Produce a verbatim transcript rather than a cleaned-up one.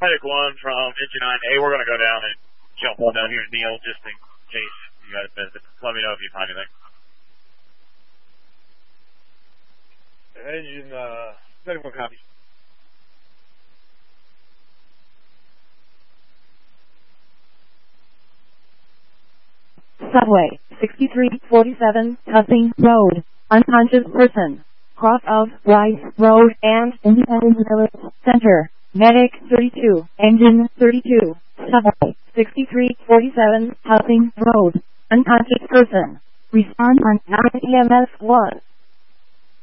Medic one from Engine nine A, we're going to go down and jump on down here to Neil just in case you guys visit. Let me know if you find anything. Engine, uh, Medic one copy. Subway, sixty-three forty-seven, Cussing Road, unconscious person, cross of Rice Road and Independence Village Center, Medic thirty-two, Engine thirty-two, Subway, sixty-three forty-seven, Cussing Road, unconscious person, respond on nine E M S one.